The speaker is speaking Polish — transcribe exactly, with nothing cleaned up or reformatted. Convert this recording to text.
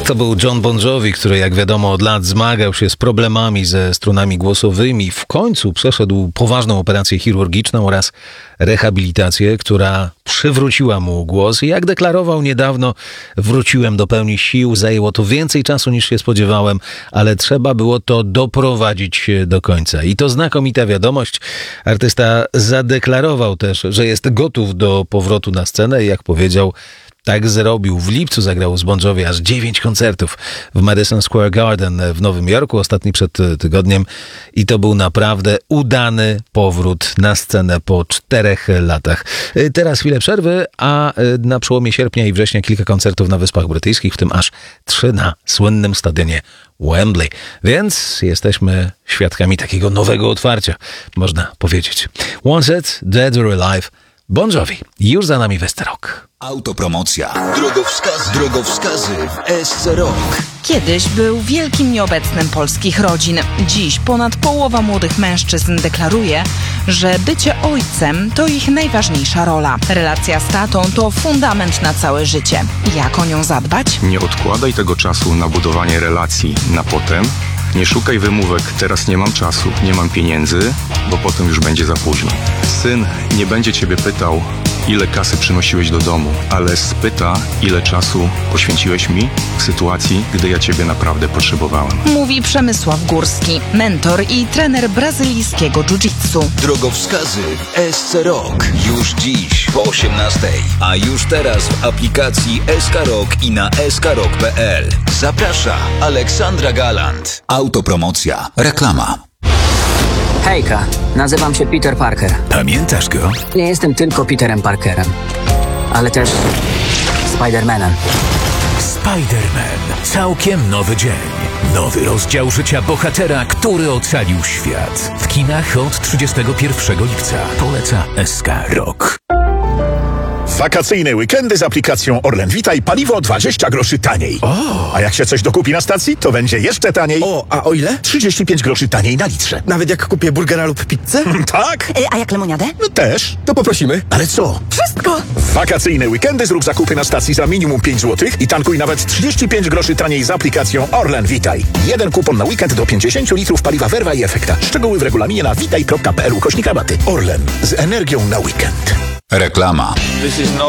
To był Jon Bon Jovi, który jak wiadomo od lat zmagał się z problemami ze strunami głosowymi. W końcu przeszedł poważną operację chirurgiczną oraz rehabilitację, która przywróciła mu głos. I jak deklarował niedawno, wróciłem do pełni sił. Zajęło to więcej czasu niż się spodziewałem, ale trzeba było to doprowadzić do końca. I to znakomita wiadomość. Artysta zadeklarował też, że jest gotów do powrotu na scenę i jak powiedział, tak zrobił. W lipcu zagrał z Bon Jovi aż dziewięć koncertów w Madison Square Garden w Nowym Jorku, ostatni przed tygodniem i to był naprawdę udany powrót na scenę po czterech latach. Teraz chwilę przerwy, a na przełomie sierpnia i września kilka koncertów na Wyspach Brytyjskich, w tym aż trzy na słynnym stadionie Wembley. Więc jesteśmy świadkami takiego nowego otwarcia, można powiedzieć. Wanted, Dead or Alive, Bon Jovi. Już za nami Westerok. Autopromocja. Drogowskazy. Drogowskazy w S C Rock. Kiedyś był wielkim nieobecnym polskich rodzin. Dziś ponad połowa młodych mężczyzn deklaruje, że bycie ojcem to ich najważniejsza rola. Relacja z tatą to fundament na całe życie. Jak o nią zadbać? Nie odkładaj tego czasu na budowanie relacji na potem. Nie szukaj wymówek, teraz nie mam czasu, nie mam pieniędzy, bo potem już będzie za późno. Syn nie będzie ciebie pytał, ile kasy przynosiłeś do domu, ale spyta, ile czasu poświęciłeś mi w sytuacji, gdy ja ciebie naprawdę potrzebowałem. Mówi Przemysław Górski, mentor i trener brazylijskiego jiu-jitsu. Drogowskazy w S C Rock. Już dziś po osiemnastej, a już teraz w aplikacji S K Rock i na s k rock kropka p l. Zaprasza Aleksandra Galant. Autopromocja. Reklama. Hejka, nazywam się Peter Parker. Pamiętasz go? Nie jestem tylko Peterem Parkerem, ale też Spider-Manem. Spider-Man. Całkiem nowy dzień. Nowy rozdział życia bohatera, który ocalił świat. W kinach od trzydziestego pierwszego lipca. Poleca S K Rock. Wakacyjne weekendy z aplikacją Orlen Witaj, paliwo dwadzieścia groszy taniej. O! A jak się coś dokupi na stacji, to będzie jeszcze taniej. O, a o ile? trzydzieści pięć groszy taniej na litrze. Nawet jak kupię burgera lub pizzę? Tak? A jak lemoniadę? No też. To poprosimy. Ale co? Wszystko! W wakacyjne weekendy zrób zakupy na stacji za minimum pięć złotych i tankuj nawet trzydzieści pięć groszy taniej z aplikacją Orlen Witaj. Jeden kupon na weekend do pięćdziesiąt litrów paliwa Verva i Efekta. Szczegóły w regulaminie na witaj kropka p l ukośnik rabaty. Orlen. Z energią na weekend. Reklama.